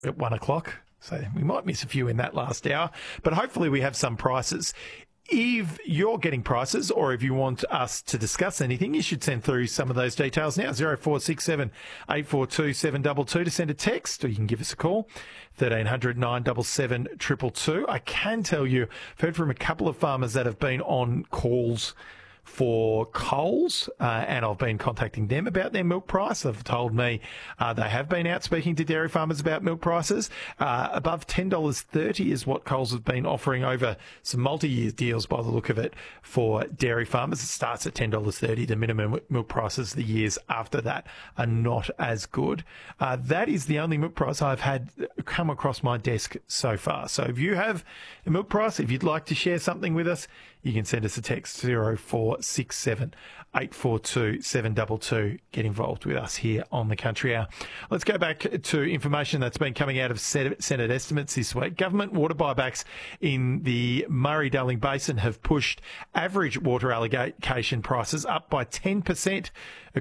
at 1 o'clock. So we might miss a few in that last hour, but hopefully we have some prices. If you're getting prices or if you want us to discuss anything, you should send through some of those details now. 0467 842 722 to send a text, or you can give us a call, 1300 977 222. I can tell you, I've heard from a couple of farmers that have been on calls for Coles, and I've been contacting them about their milk price. They've told me they have been out speaking to dairy farmers about milk prices. Above $10.30 is what Coles has been offering over some multi-year deals by the look of it for dairy farmers. It starts at $10.30. The minimum milk prices the years after that are not as good. That is the only milk price I've had come across my desk so far. So if you have a milk price, if you'd like to share something with us, you can send us a text 0467 842 722. Get involved with us here on the Country Hour. Let's go back to information that's been coming out of Senate estimates this week. Government water buybacks in the Murray-Darling Basin have pushed average water allocation prices up by 10%.